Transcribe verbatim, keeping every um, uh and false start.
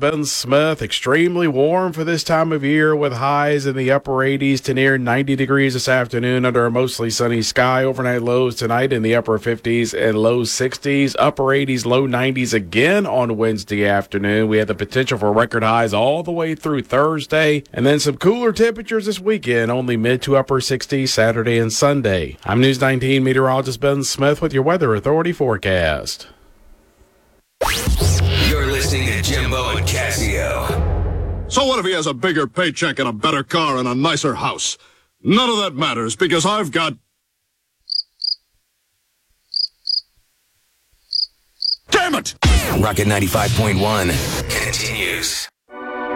Ben Smith. Extremely warm for this time of year with highs in the upper eighties to near ninety degrees this afternoon under a mostly sunny sky. Overnight lows tonight in the upper fifties and low sixties. Upper eighties, low nineties again on Wednesday afternoon. We have the potential for record highs all the way through Thursday. And then some cooler temperatures this weekend, only mid to upper sixties Saturday and Sunday. I'm News nineteen meteorologist Ben Smith with your Weather Authority forecast. You're listening to Jimbo and Casio. So what if he has a bigger paycheck and a better car and a nicer house? None of that matters because I've got... Damn it! Rocket ninety-five point one continues.